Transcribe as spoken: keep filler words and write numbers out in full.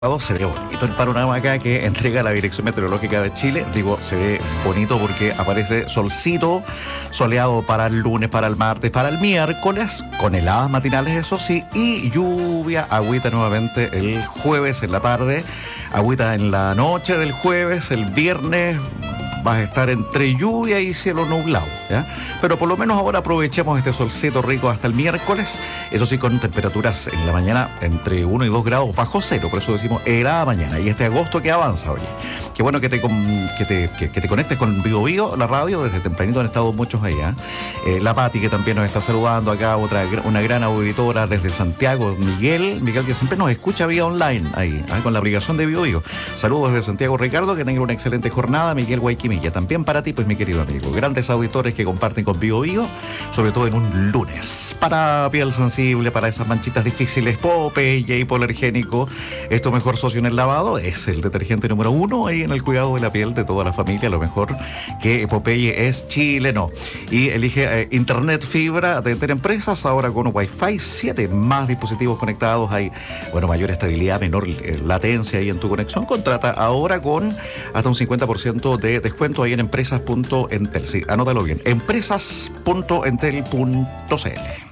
Se ve bonito el panorama acá que entrega la Dirección Meteorológica de Chile. Digo, se ve bonito porque aparece solcito, soleado para el lunes, para el martes, para el miércoles, con heladas matinales, eso sí, y lluvia, agüita nuevamente el jueves en la tarde, agüita en la noche del jueves, el viernes vas a estar entre lluvia y cielo nublado, ¿ya? Pero por lo menos ahora aprovechemos este solcito rico hasta el miércoles, eso sí, con temperaturas en la mañana entre uno y dos grados bajo cero, por eso decimos helada mañana, y este agosto que avanza, oye. Qué bueno que te, que te, que, que te conectes con Bio Bio, la radio, desde tempranito han estado muchos allá. Eh, la Pati, que también nos está saludando acá, otra una gran auditora desde Santiago, Miguel, Miguel que siempre nos escucha vía online, ahí, ahí con la aplicación de Bio Bio. Saludos desde Santiago, Ricardo, que tengan una excelente jornada, Miguel Guayquimilla. También para ti, pues, mi querido amigo, grandes auditores que comparten con Bio Bio, sobre todo en un lunes. Para piel sensible, para esas manchitas difíciles, Popeye hipoalergénico, esto mejor socio en el lavado, es el detergente número uno ahí en el cuidado de la piel de toda la familia, lo mejor que Popeye es chileno. Y elige eh, internet fibra de Interempresas, ahora con Wi-Fi siete, más dispositivos conectados, hay, bueno, mayor estabilidad, menor eh, latencia ahí en tu conexión. Contrata ahora con hasta un cincuenta por ciento de descuento ahí en empresas punto entel. Sí, anótalo bien, empresas punto entel punto cl.